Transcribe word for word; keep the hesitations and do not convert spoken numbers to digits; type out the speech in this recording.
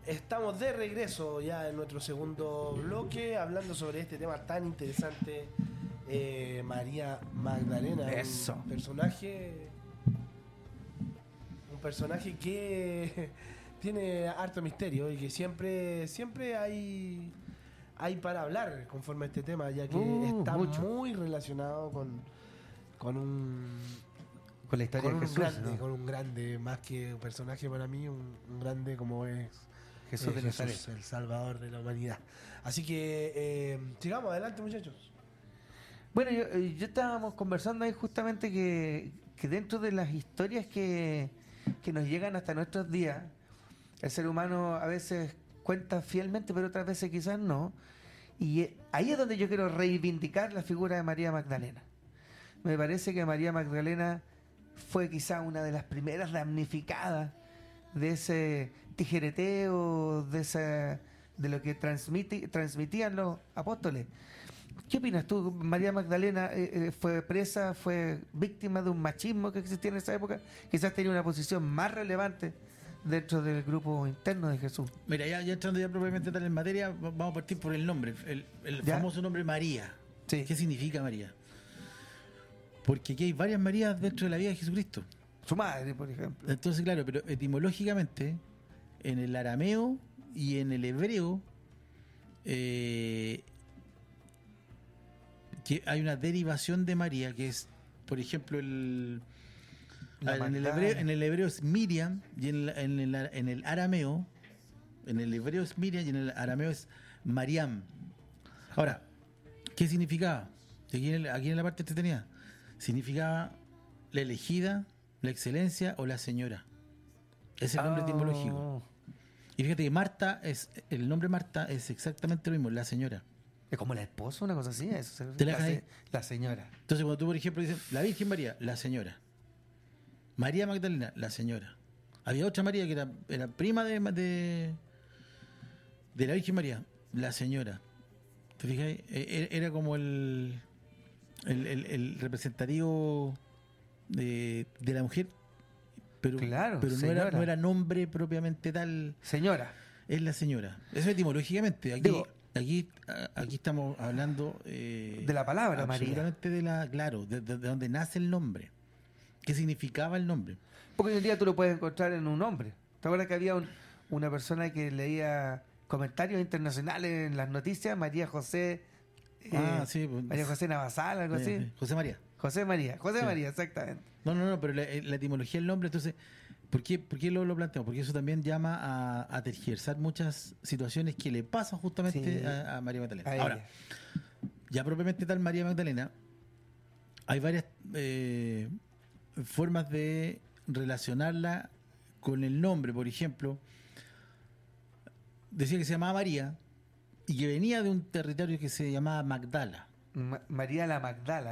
Estamos de regreso ya en nuestro segundo bloque, hablando sobre este tema tan interesante. Eh, María Magdalena, Eso. un personaje, un personaje que tiene harto misterio y que siempre, siempre hay, hay para hablar conforme a este tema, ya que Uh, está mucho. muy relacionado con, con un Con la historia con de un Jesús, grande, ¿no? con un grande, más que un personaje para mí, un, un grande como es Jesús eh, de Nazaret. el Salvador de la humanidad. Así que eh, sigamos adelante, muchachos. Bueno, yo, eh, yo estábamos conversando ahí justamente que, que dentro de las historias que, que nos llegan hasta nuestros días, el ser humano a veces cuenta fielmente, pero otras veces quizás no. Y eh, ahí es donde yo quiero reivindicar la figura de María Magdalena. Me parece que María Magdalena fue quizá una de las primeras damnificadas de ese tijereteo, de esa, de lo que transmiti- transmitían los apóstoles. ¿Qué opinas tú? María Magdalena eh, eh, fue presa, fue víctima de un machismo que existía en esa época, quizás tenía una posición más relevante dentro del grupo interno de Jesús. Mira, ya, ya entrando ya propiamente tal en materia, va- vamos a partir por el nombre, el, el ¿Ya? famoso nombre María. Sí. ¿Qué significa María? Porque aquí hay varias Marías dentro de la vida de Jesucristo. Su madre, por ejemplo. Entonces, claro, pero etimológicamente, en el arameo y en el hebreo, eh, que hay una derivación de María, que es, por ejemplo, el, La a ver, en, el Magdala. hebreo, en el hebreo es Miriam, y en, la- en el, en el arameo, en el hebreo es Miriam y en el arameo es Mariam. Ahora, ¿qué significaba? Aquí en, el- aquí en la parte entretenida, significaba la elegida, la excelencia o la señora. Ese es el nombre Ah. etimológico. Y fíjate que Marta es, el nombre Marta es exactamente lo mismo, la señora. Es como la esposa, una cosa así. Eso, se- ¿Te la la, dejan se- ahí? la señora. Entonces, cuando tú, por ejemplo, dices la Virgen María, la señora. María Magdalena, la señora. Había otra María que era, era prima de, de, de la Virgen María, la señora. ¿Te fijas? ahí? E- e- Era como el, el, el- el representativo de, de la mujer, pero, Claro, pero no, señora. era, no era nombre propiamente tal. Señora. Es la señora. Eso etimológicamente. Aquí, Digo- aquí, a- aquí estamos hablando eh, De la palabra María. absolutamente de la, claro, de, de- de donde nace el nombre. ¿Qué significaba el nombre? Porque hoy en día tú lo puedes encontrar en un nombre. ¿Te acuerdas que había un- una persona que leía comentarios internacionales en las noticias? María José. eh, Ah, sí, pues, María José Navasal, algo así. Eh, José María. José María. José Sí. María, exactamente. No, no, no, pero la, la etimología del nombre, entonces, ¿por qué, por qué lo, lo planteamos? Porque eso también llama a, a tergiversar muchas situaciones que le pasan justamente Sí. a, a María Magdalena. A Ahora, ella. ya propiamente tal María Magdalena, hay varias eh, formas de relacionarla con el nombre. Por ejemplo, decía que se llamaba María y que venía de un territorio que se llamaba Magdala. Ma- María la Magdala.